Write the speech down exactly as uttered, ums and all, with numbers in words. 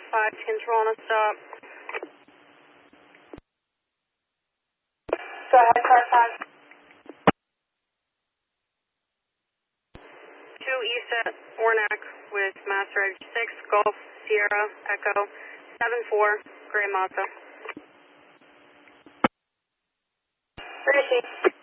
five to control on a stop. Go ahead, car five. two East at Warnack with Master Edge six, Golf, Sierra, Echo, seven four, Gray Mazda. Receive.